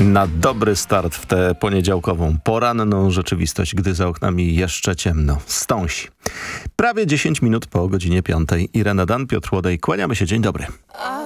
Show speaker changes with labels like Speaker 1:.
Speaker 1: Na dobry start w tę poniedziałkową, poranną rzeczywistość, gdy za oknami jeszcze ciemno. Stąsi. Prawie 10 minut po godzinie 5. Irena Dan, Piotr Łodej, kłaniamy się. Dzień dobry.